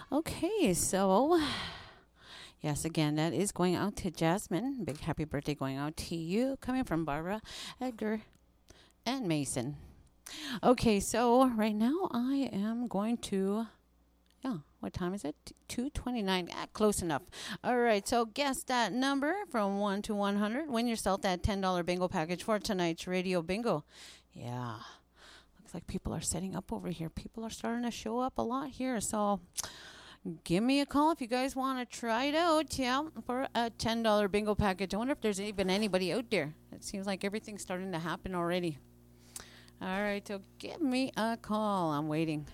Okay, so yes, again, that is going out to Jasmine. Big happy birthday going out to you, coming from Barbara, Edgar, and Mason. Okay, so right now I am going to. Yeah, what time is it? 2:29. Ah, close enough. All right, so guess that number from 1 to 100. Win yourself that $10 bingo package for tonight's radio bingo. Yeah, looks like people are setting up over here. People are starting to show up a lot here, so give me a call if you guys want to try it out, yeah, for a $10 bingo package. I wonder if there's even anybody out there. It seems like everything's starting to happen already. All right, so give me a call. I'm waiting.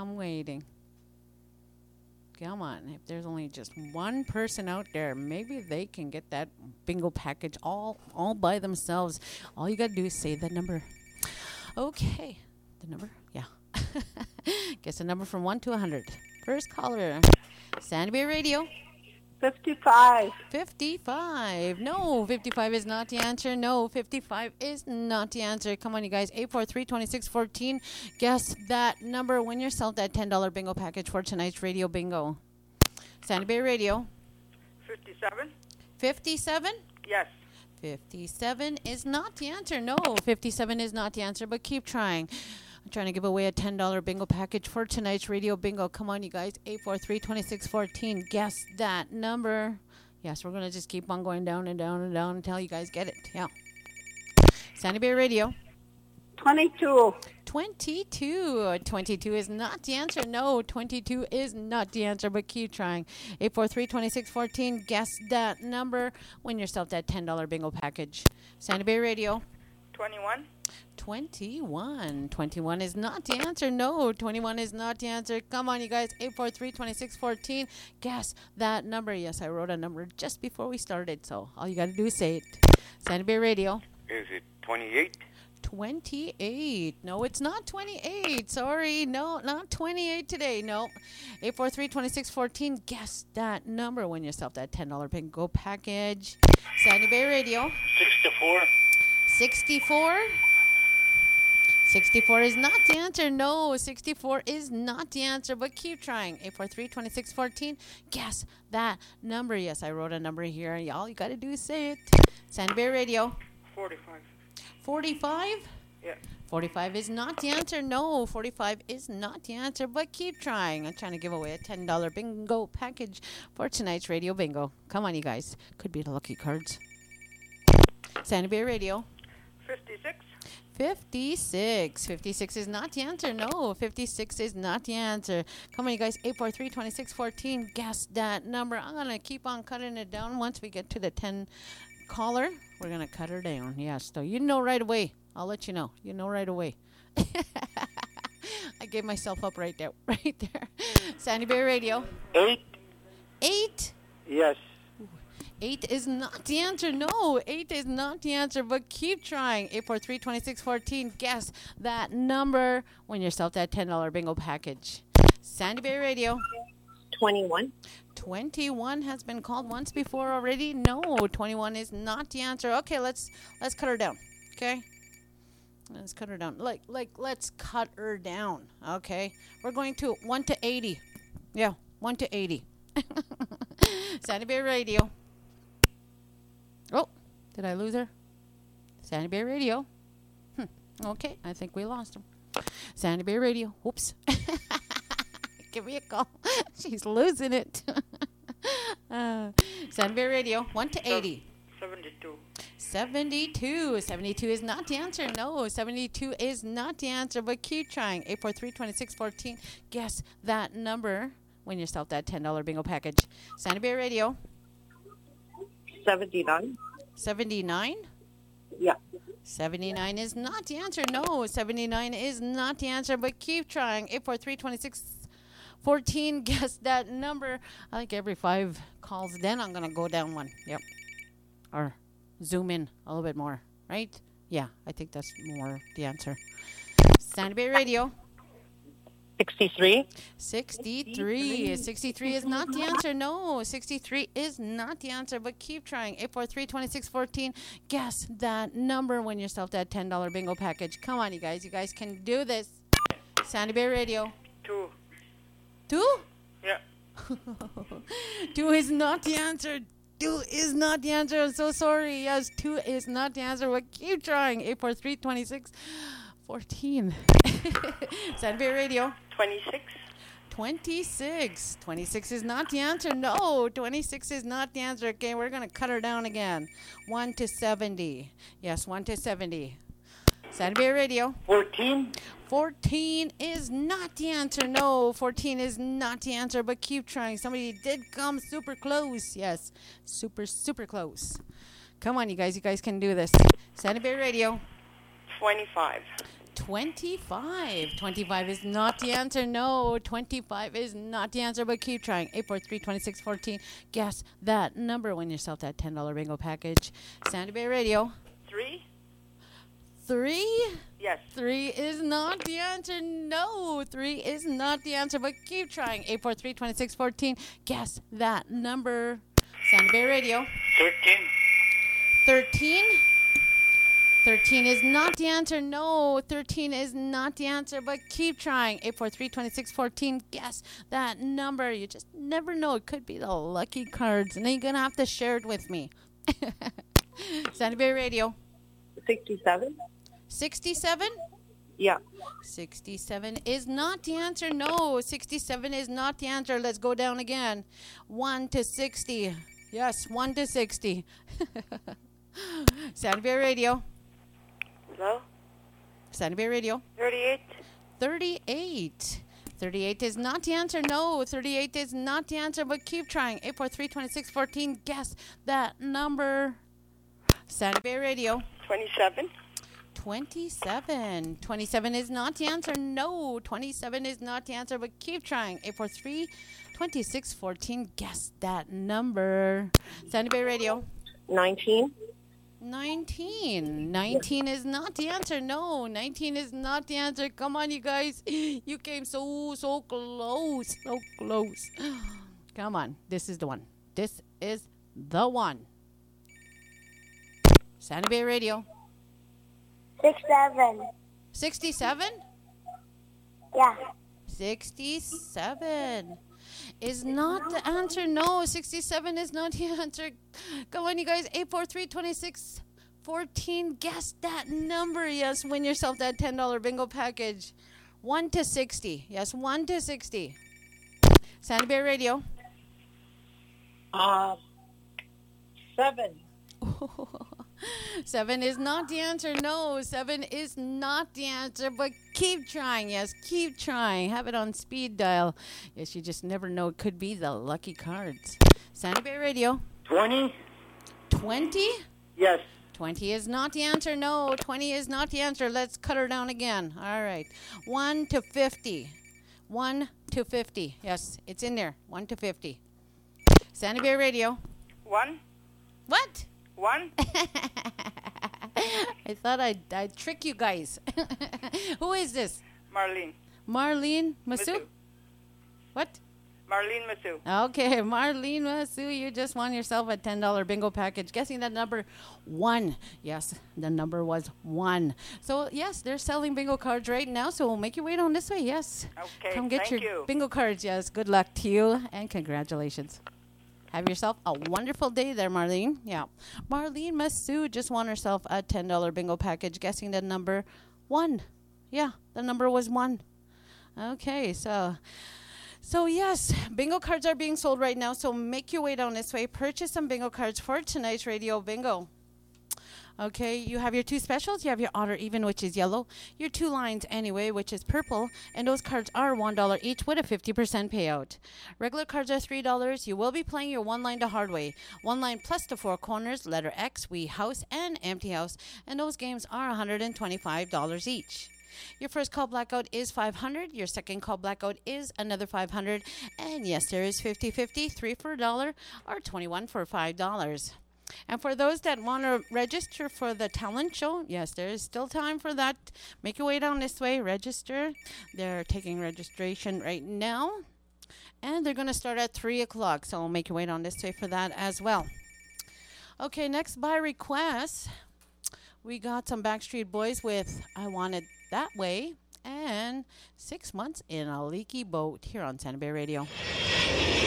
Come on. If there's only just one person out there, maybe they can get that bingo package all by themselves. All you got to do is say the number. Okay. The number? Yeah. Guess the number from 1 to 100. First caller. Sandy Bay Radio. 55. 55. No, 55 is not the answer. No, 55 is not the answer. Come on, you guys. 843-2614. Guess that number. Win yourself that $10 bingo package for tonight's radio bingo. Sandy Bay Radio. 57. 57? Yes. 57 is not the answer. No, 57 is not the answer, but keep trying. I'm trying to give away a $10 bingo package for tonight's radio bingo. Come on, you guys. 843-2614. Guess that number. Yes, we're going to just keep on going down and down and down until you guys get it. Yeah. Sandy Bay Radio. 22. 22. 22 is not the answer. No, 22 is not the answer, but keep trying. 843-2614. Guess that number. Win yourself that $10 bingo package. Sandy Bay Radio. 21. 21. 21 is not the answer. No, 21 is not the answer. Come on, you guys. 843-2614. Guess that number. Yes, I wrote a number just before we started, so all you got to do is say it. Sandy Bay Radio. Is it 28? 28. No, it's not 28. Sorry. No, not 28 today. No. 843-2614. Guess that number. Win yourself that $10 bingo package. Sandy Bay Radio. 64. 64. 64 is not the answer. No, 64 is not the answer, but keep trying. 843-2614. Guess that number. Yes, I wrote a number here. All you got to do is say it. Sandy Bay Radio. 45. 45? Yeah. 45 is not the answer. No, 45 is not the answer, but keep trying. I'm trying to give away a $10 bingo package for tonight's radio bingo. Come on, you guys. Could be the lucky cards. Sandy Bay Radio. 56. 56. 56 is not the answer. No, 56 is not the answer. Come on, you guys. 843-2614. Guess that number. I'm going to keep on cutting it down. Once we get to the 10 caller, we're going to cut her down. Yes, so you know right away. I'll let you know. You know right away. I gave myself up right there. Right there. Sandy Bay Radio. 8? 8? Yes. 8 is not the answer. No, 8 is not the answer, but keep trying. 843-2614. Guess that number. Win yourself that $10 bingo package. Sandy Bay Radio. 21. 21 has been called once before already. No, 21 is not the answer. Okay, let's cut her down. Okay? Let's cut her down. Let's cut her down. Okay? We're going to 1 to 80. Yeah, 1 to 80. Sandy Bay Radio. Oh, did I lose her? Sandy Bay Radio. Okay, I think we lost him. Sandy Bay Radio. Whoops. Give me a call. She's losing it. Sandy Bay Radio. 1 to 80. 72. 72. 72 is not the answer. No, 72 is not the answer, but keep trying. 843-2614. Guess that number. Win yourself that $10 bingo package. Sandy Bay Radio. 79. 79? Yeah. 79 is not the answer. No, 79 is not the answer, but keep trying. 843-2614. Guess that number. I think every 5 calls, then I'm going to go down 1. Yep. Or zoom in a little bit more, right? Yeah, I think that's more the answer. Sandy Bay Radio. 63. 63. 63 is not the answer. No, 63 is not the answer, but keep trying. 843-2614. Guess that number. Win yourself that $10 bingo package. Come on, you guys. You guys can do this. Sandy Bay Radio. 2. 2? Yeah. Two is not the answer. Two is not the answer. I'm so sorry. Yes, two is not the answer. But keep trying. 843-2614. Santa Fe Radio. 26. 26. 26 is not the answer. No, 26 is not the answer. Okay, we're going to cut her down again. 1 to 70. Yes, 1 to 70. Santa Fe Radio. 14. 14 is not the answer. No, 14 is not the answer, but keep trying. Somebody did come super close. Yes, super close. Come on, you guys. You guys can do this. Santa Fe Radio. 25. 25. 25 is not the answer. No, 25 is not the answer, but keep trying. 843-2614. Guess that number. Win yourself that $10 bingo package. Santa Fe Radio. 3. 3? Yes. 3 is not the answer. No, 3 is not the answer, but keep trying. 843-2614. Guess that number. Santa Fe Radio. 13. 13? 13 is not the answer. No, 13 is not the answer, but keep trying. 843-2614. Guess that number. You just never know. It could be the lucky cards, and then you're going to have to share it with me. Santa Fe Radio. 67. 67? Yeah. 67 is not the answer. No, 67 is not the answer. Let's go down again. 1 to 60. Yes, 1 to 60. Santa Fe Radio. Hello? Santa Fe Radio. 38. 38. 38 is not the answer. No, 38 is not the answer, but keep trying. 843-2614. Guess that number. Santa Fe Radio. 27. 27. 27 is not the answer. No, 27 is not the answer, but keep trying. 843-2614. Guess that number. Santa Fe Radio. 19. 19. 19 is not the answer. No, 19 is not the answer. Come on, you guys. You came so close. So close. Come on. This is the one. This is the one. Santa Fe Radio. 67. 67? Yeah. 67 is not the answer. No, 67 is not the answer. Come on, you guys. 843-2614. Guess that number. Yes, win yourself that $10 bingo package. 1 to 60. Yes, 1 to 60. Santa Fe Radio. 7. 7 is not the answer. No, 7 is not the answer, but keep trying. Yes, keep trying. Have it on speed dial. Yes, you just never know. It could be the lucky cards. Santa Fe Radio. 20. 20? Yes. 20 is not the answer. No, 20 is not the answer. Let's cut her down again. All right. 1 to 50. 1 to 50. Yes, it's in there. 1 to 50. Santa Fe Radio. 1. What? 1. I thought I'd trick you guys. Who is this? Marlene. Marlene Masu? What? Marlene Masu. Okay, Marlene Masu, you just won yourself a $10 bingo package. Guessing that number 1. Yes, the number was 1. So, yes, they're selling bingo cards right now, so we'll make you wait on this way. Yes. Okay, Come get thank your you. bingo cards. Yes, good luck to you, and congratulations. Have yourself a wonderful day there, Marlene. Yeah. Marlene Masu just won herself a $10 bingo package, guessing the number 1. Yeah, the number was 1. Okay, so yes, bingo cards are being sold right now, so make your way down this way. Purchase some bingo cards for tonight's radio bingo. Okay, you have your 2 specials. You have your odd or even, which is yellow. Your 2 lines anyway, which is purple. And those cards are $1 each with a 50% payout. Regular cards are $3. You will be playing your 1 line to hard way. 1 line plus the 4 corners, letter X, we, house, and empty house. And those games are $125 each. Your first call blackout is $500. Your second call blackout is another $500. And yes, there is 50-50, 3 for $1 or 21 for $5. And for those that want to register for the talent show, yes, there is still time for that. Make your way down this way, register. They're taking registration right now. And they're going to start at 3 o'clock, so make your way down this way for that as well. Okay, next by request, we got some Backstreet Boys with I Want It That Way and 6 months in a Leaky Boat here on Santa Fe Radio.